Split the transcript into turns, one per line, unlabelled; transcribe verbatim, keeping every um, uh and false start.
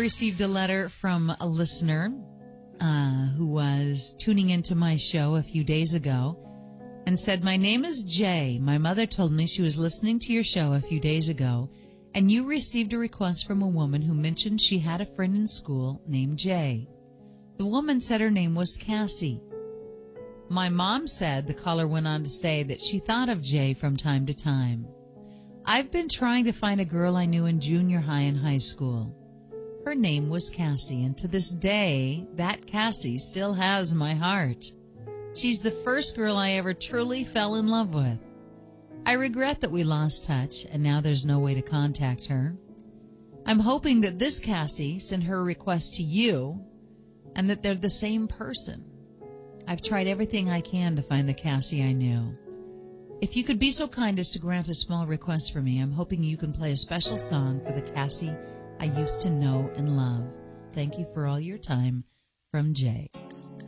received a letter from a listener uh, who was tuning into my show a few days ago and said, "My name is Jay. My mother told me she was listening to your show a few days ago, and you received a request from a woman who mentioned she had a friend in school named Jay. The woman said her name was Cassie. My mom said," the caller went on to say, "that she thought of Jay from time to time. I've been trying to find a girl I knew in junior high and high school. Her name was Cassie, and to this day, that Cassie still has my heart. She's the first girl I ever truly fell in love with. I regret that we lost touch, and now there's no way to contact her. I'm hoping that this Cassie sent her request to you, and that they're the same person. I've tried everything I can to find the Cassie I knew. If you could be so kind as to grant a small request for me, I'm hoping you can play a special song for the Cassie I used to know and love. Thank you for all your time. From Jay."